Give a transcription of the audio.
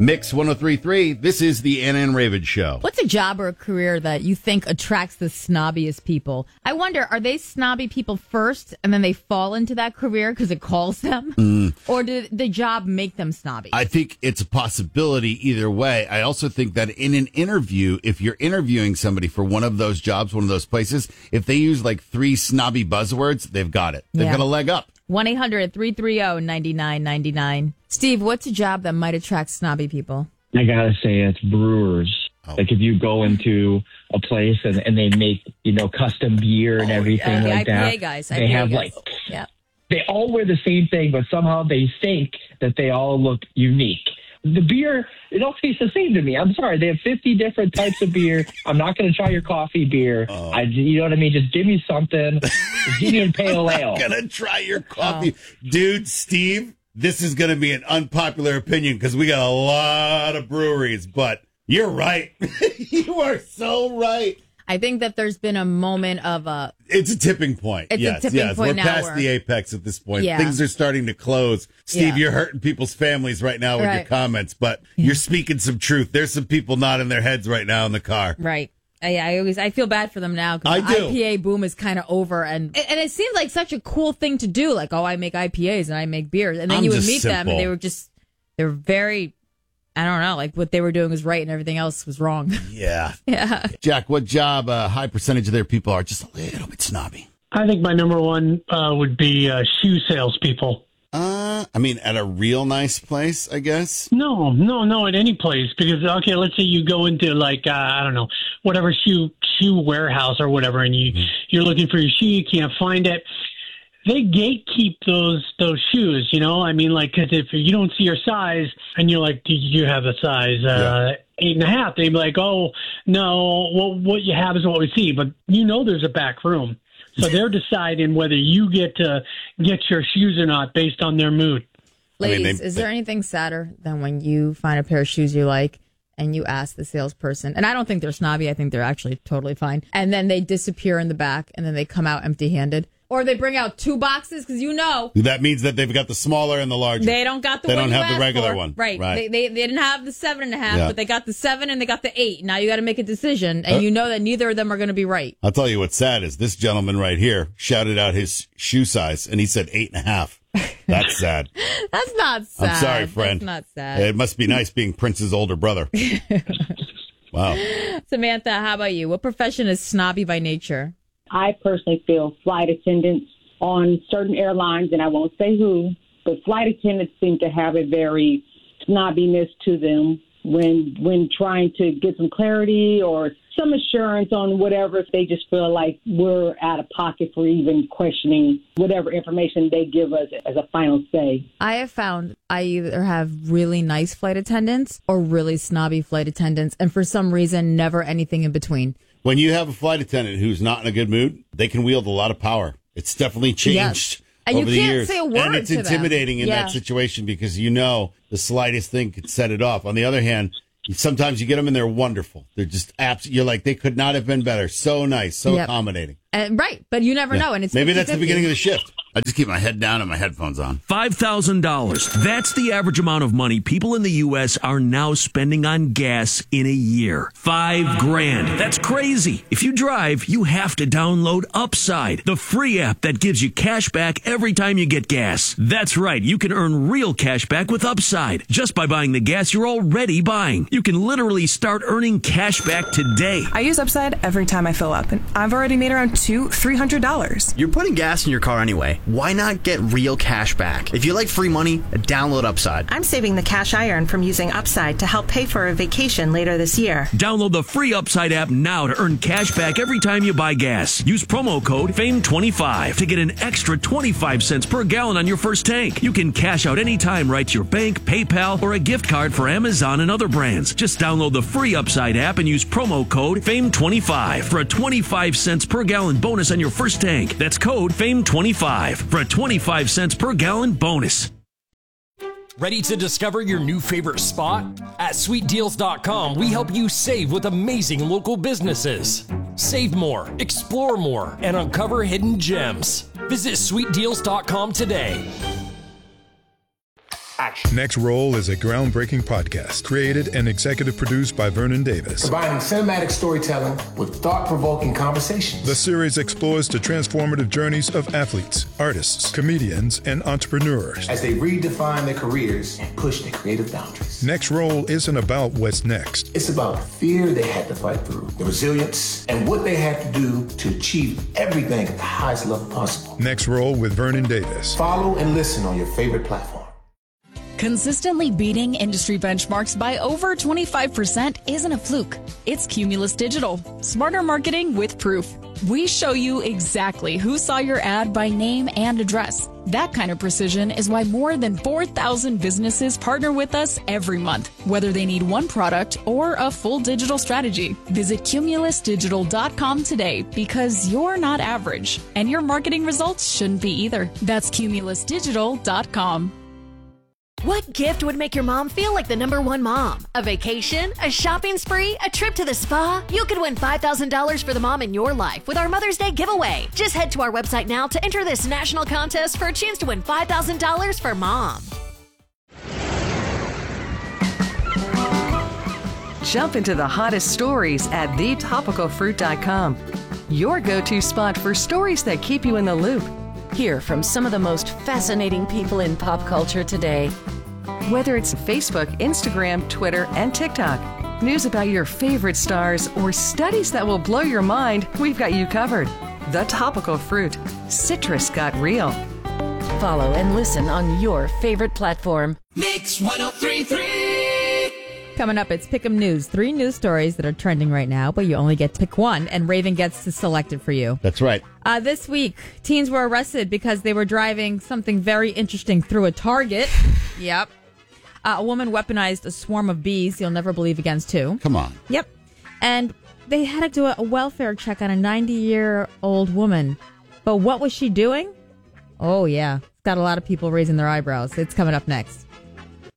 Mix 103.3, this is the Anna and Raven Show. What's a job or a career that you think attracts the snobbiest people? I wonder, are they snobby people first and then they fall into that career because it calls them? Or did the job make them snobby? I think it's a possibility either way. I also think that in an interview, if you're interviewing somebody for one of those jobs, one of those places, if they use like 3 snobby buzzwords, they've got it. They've got a leg up. 1-800-330-9999. Steve, what's a job that might attract snobby people? I gotta say it's brewers. Oh. Like if you go into a place and they make, custom beer and everything like that. IPA guys. They have they all wear the same thing, but somehow they think that they all look unique. The beer, it all tastes the same to me. I'm sorry. They have 50 different types of beer. I'm not going to try your coffee beer. You know what I mean? Just give me something. Just give me a pale ale. I'm going to try your coffee. Dude, Steve, this is going to be an unpopular opinion because we got a lot of breweries, but you're right. You are so right. I think that there's been a moment of It's a tipping point. It's a tipping point We're now. past the apex at this point. Yeah. Things are starting to close. Steve, you're hurting people's families right now with your comments, but you're speaking some truth. There's some people nodding their heads right now in the car. Right. I feel bad for them now because the IPA boom is kind of over, and it seemed like such a cool thing to do. Like, I make IPAs and I make beers, and then you would meet them, and they were very, I don't know, like what they were doing was right and everything else was wrong. Yeah. Yeah. Jack, what job a high percentage of their people are just a little bit snobby? I think my number one would be shoe salespeople. At a real nice place, I guess. No, at any place. Because, okay, let's say you go into, I don't know, whatever shoe warehouse or whatever, and you're looking for your shoe, you can't find it. They gatekeep those shoes, because if you don't see your size and you're like, do you have a size 8.5? They'd be like, oh, no, well, what you have is what we see. But there's a back room. So they're deciding whether you get to get your shoes or not based on their mood. Ladies, is there anything sadder than when you find a pair of shoes you like and you ask the salesperson, and I don't think they're snobby, I think they're actually totally fine, and then they disappear in the back and then they come out empty-handed? Or they bring out 2 boxes because that means that they've got the smaller and the larger. They don't got the one They don't you have the asked regular for. one. Right. They didn't have the 7.5, but they got the 7 and they got the 8. Now you got to make a decision, and you know that neither of them are going to be right. I'll tell you what's sad is this gentleman right here shouted out his shoe size, and he said 8.5. That's sad. That's not sad. I'm sorry, friend. That's not sad. It must be nice being Prince's older brother. Wow. Samantha, how about you? What profession is snobby by nature? I personally feel flight attendants on certain airlines, and I won't say who, but flight attendants seem to have a very snobbiness to them when trying to get some clarity or some assurance on whatever. They just feel like we're out of pocket for even questioning whatever information they give us as a final say. I have found I either have really nice flight attendants or really snobby flight attendants, and for some reason, never anything in between. When you have a flight attendant who's not in a good mood, they can wield a lot of power. It's definitely changed over the years. Say a word and it's to intimidating them. in that situation because the slightest thing could set it off. On the other hand, sometimes you get them and they're wonderful. They're just you're like, they could not have been better. So nice, so accommodating. Right, but you never know. And it's maybe that's the beginning of the shift. I just keep my head down and my headphones on. $5,000. That's the average amount of money people in the U.S. are now spending on gas in a year. $5,000. That's crazy. If you drive, you have to download Upside, the free app that gives you cash back every time you get gas. That's right. You can earn real cash back with Upside just by buying the gas you're already buying. You can literally start earning cash back today. I use Upside every time I fill up, and I've already made around $200-$300. You're putting gas in your car anyway. Why not get real cash back? If you like free money, download Upside. I'm saving the cash I earn from using Upside to help pay for a vacation later this year. Download the free Upside app now to earn cash back every time you buy gas. Use promo code FAME25 to get an extra 25 cents per gallon on your first tank. You can cash out anytime right to your bank, PayPal, or a gift card for Amazon and other brands. Just download the free Upside app and use promo code FAME25 for a 25 cents per gallon bonus on your first tank. That's code FAME25 for a 25 cents per gallon bonus. Ready to discover your new favorite spot? At sweetdeals.com, we help you save with amazing local businesses. Save more, explore more, and uncover hidden gems. Visit sweetdeals.com today. Action. Next Roll is a groundbreaking podcast created and executive produced by Vernon Davis. Combining cinematic storytelling with thought-provoking conversations. The series explores the transformative journeys of athletes, artists, comedians, and entrepreneurs as they redefine their careers and push their creative boundaries. Next Roll isn't about what's next. It's about the fear they had to fight through, the resilience, and what they had to do to achieve everything at the highest level possible. Next Roll with Vernon Davis. Follow and listen on your favorite platform. Consistently beating industry benchmarks by over 25% isn't a fluke. It's Cumulus Digital. Smarter marketing with proof. We show you exactly who saw your ad by name and address. That kind of precision is why more than 4,000 businesses partner with us every month, whether they need one product or a full digital strategy. Visit cumulusdigital.com today because you're not average, and your marketing results shouldn't be either. That's cumulusdigital.com. What gift would make your mom feel like the #1 mom? A vacation? A shopping spree? A trip to the spa? You could win $5,000 for the mom in your life with our Mother's Day giveaway. Just head to our website now to enter this national contest for a chance to win $5,000 for mom. Jump into the hottest stories at thetopicalfruit.com. Your go-to spot for stories that keep you in the loop. Hear from some of the most fascinating people in pop culture today. Whether it's Facebook, Instagram, Twitter, and TikTok, news about your favorite stars, or studies that will blow your mind, we've got you covered. The Topical Fruit. Citrus got real. Follow and listen on your favorite platform. Mix 103.3. Coming up, it's Pick'em News. 3 news stories that are trending right now, but you only get to pick one, and Raven gets to select it for you. That's right. This week, teens were arrested because they were driving something very interesting through a Target. Yep. A woman weaponized a swarm of bees you'll never believe against, too. Come on. Yep. And they had to do a welfare check on a 90-year-old woman. But what was she doing? Oh, yeah. It's got a lot of people raising their eyebrows. It's coming up next.